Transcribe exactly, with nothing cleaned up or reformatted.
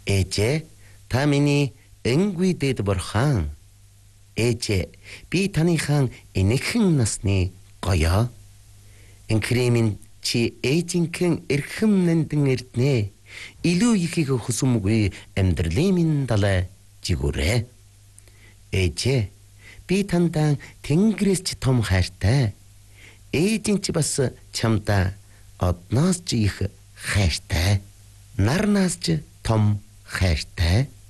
Ээжээ, та миний энгүй дэд бурхан. Ээжээ, би таныхан энэхэн насны гоёо. Энкремин чи ээжинхэн эрхэм нандин эрднэ. Илүү ихийг хүсэмгүй амьдралын минь далай жигүүрэ. Ээжээ, би тандаа тэнгэрээс ч том хайртай. Ээжин чи бас чамдаа одноос ч их хайртай. Нарнаас ч том хайртай.